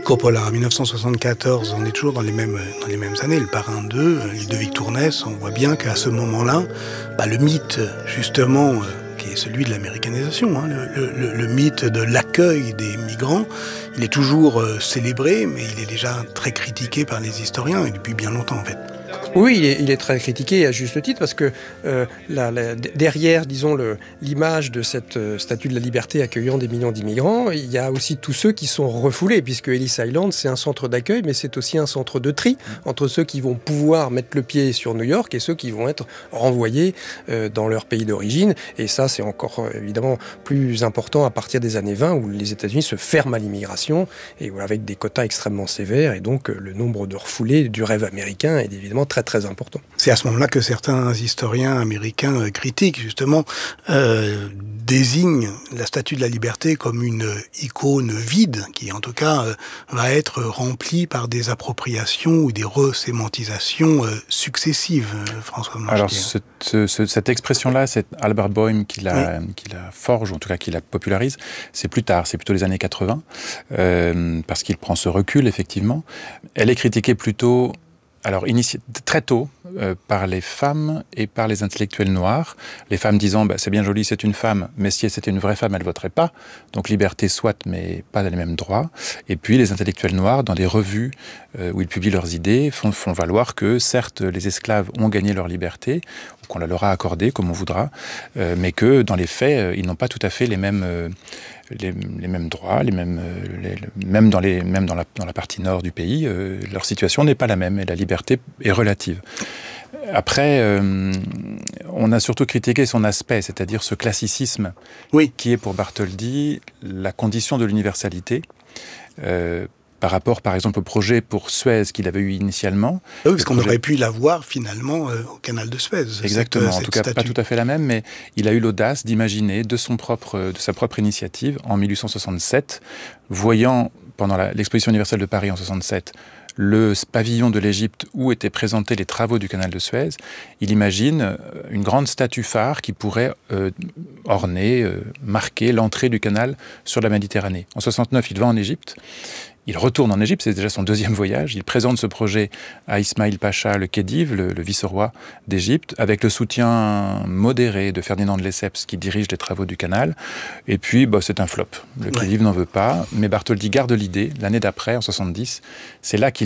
Coppola, 1974, on est toujours dans les mêmes années. Le Parrain 2, Ludovic Tournès, on voit bien qu'à ce moment-là, le mythe, justement, qui est celui de l'américanisation, le mythe de l'accueil des migrants, il est toujours célébré, mais il est déjà très critiqué par les historiens, et depuis bien longtemps, en fait. Oui, il est très critiqué à juste titre parce que derrière, disons, l'image de cette statue de la liberté accueillant des millions d'immigrants, il y a aussi tous ceux qui sont refoulés, puisque Ellis Island, c'est un centre d'accueil, mais c'est aussi un centre de tri entre ceux qui vont pouvoir mettre le pied sur New York et ceux qui vont être renvoyés dans leur pays d'origine. Et ça, c'est encore évidemment plus important à partir des années 20, où les États-Unis se ferment à l'immigration, et avec des quotas extrêmement sévères, et donc le nombre de refoulés du rêve américain est évidemment très très important. C'est à ce moment-là que certains historiens américains critiques, justement, désignent la Statue de la Liberté comme une icône vide, qui en tout cas va être remplie par des appropriations ou des resémantisations successives, François Blanchetière. Alors cette expression-là, c'est Albert Boehm qui la forge, ou en tout cas qui la popularise. C'est plus tard, c'est plutôt les années 80, parce qu'il prend ce recul, effectivement. Elle est critiquée plutôt... Alors, très tôt, par les femmes et par les intellectuels noirs. Les femmes disant, c'est bien joli, c'est une femme, mais si c'était une vraie femme, elle ne voterait pas. Donc, liberté soit, mais pas les mêmes droits. Et puis, les intellectuels noirs, dans des revues où ils publient leurs idées, font valoir que, certes, les esclaves ont gagné leur liberté, ou qu'on la leur a accordée, comme on voudra, mais que, dans les faits, ils n'ont pas tout à fait les mêmes droits, même dans la partie nord du pays, leur situation n'est pas la même et la liberté est relative. Après, on a surtout critiqué son aspect, c'est-à-dire ce classicisme qui est pour Bartholdi la condition de l'universalité. Par rapport, par exemple, au projet pour Suez qu'il avait eu initialement. Oui, parce qu'on aurait pu l'avoir finalement au canal de Suez. Exactement, en tout cas pas tout à fait la même, mais il a eu l'audace d'imaginer de sa propre initiative, en 1867, voyant pendant l'exposition universelle de Paris en 67, le pavillon de l'Égypte où étaient présentés les travaux du canal de Suez, il imagine une grande statue phare qui pourrait orner, marquer l'entrée du canal sur la Méditerranée. En 69, il va en Égypte. Il retourne en Égypte, c'est déjà son deuxième voyage. Il présente ce projet à Ismail Pacha, le Khedive, le vice-roi d'Égypte, avec le soutien modéré de Ferdinand de Lesseps, qui dirige les travaux du canal. Et puis, c'est un flop. Le Khedive n'en veut pas, mais Bartholdi garde l'idée. L'année d'après, en 70, c'est là qu'il